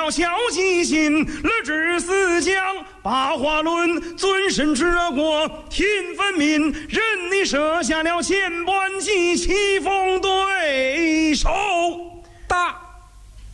要孝继心，立志死将八华论，尊神治国，听分民，任你设下了千般计，棋逢对手。